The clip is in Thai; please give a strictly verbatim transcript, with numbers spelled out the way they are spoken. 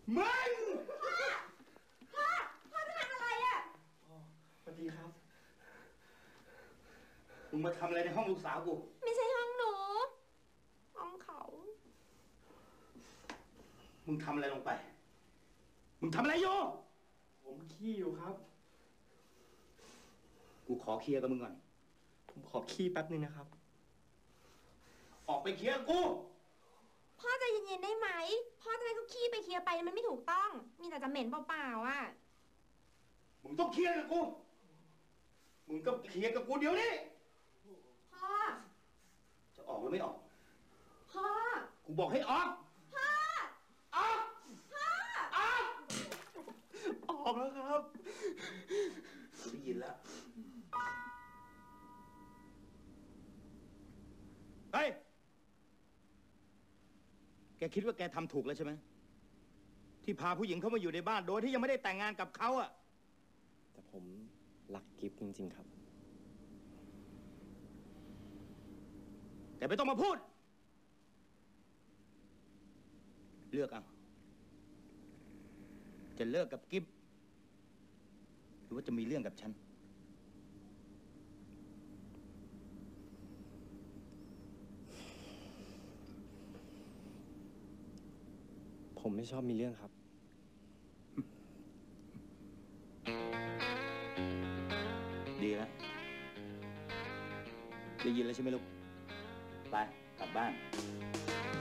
มึงพ่อพ่อพ่อจะทำอะไรอ่ะพ่อสวัสดีครับมึงมาทำอะไรในห้องลูกสาวกูไม่ใช่ห้องหนูห้องเขามึงทำอะไรลงไปมึงทำอะไรอยู่ผมขี้อยู่ครับกูขอเคลียร์กับมึงก่อนผมขอขี้แป๊บนึงนะครับออกไปเคลียร์กับกูพ่อใจเย็นๆได้ไหมพ่อจะให้เขาขี้ไปเคลียร์ไปมันไม่ถูกต้องมีแต่จะเหม็นเปล่าๆอ่ะมึงต้องเคลียร์กับกูมึงก็เคลียร์กับกูเดี๋ยวนี้พ่อจะออกหรือไม่ออกพ่อกูบอกให้ออกพ่อออกพ่อออกออกแล้วครับได้ยินแล้วเฮ้ยแกคิดว่าแกทำถูกแล้วใช่ไหมที่พาผู้หญิงเข้ามาอยู่ในบ้านโดยที่ยังไม่ได้แต่งงานกับเขาอะแต่ผมรักกิฟต์จริงๆครับแต่ไม่ต้องมาพูดเลือกเอาจะเลิกกับกิฟต์หรือว่าจะมีเรื่องกับฉันผมไม่ชอบมีเรื่องครับดีแล้วได้ยินแล้วใช่ไหมลูกไปกลับบ้าน